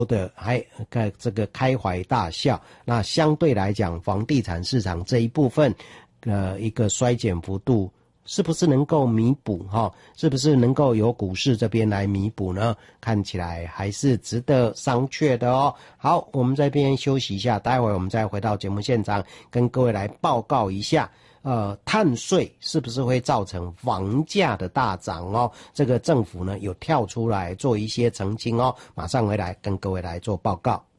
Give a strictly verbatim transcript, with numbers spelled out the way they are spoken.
的还开这个开怀大笑，那相对来讲，房地产市场这一部分，呃，一个衰减幅度是不是能够弥补哈、哦？是不是能够由股市这边来弥补呢？看起来还是值得商榷的哦。好，我们这边休息一下，待会儿我们再回到节目现场，跟各位来报告一下。呃，碳税是不是会造成房价的大涨哦？这个政府呢有跳出来做一些澄清哦，马上回来跟各位来做报告。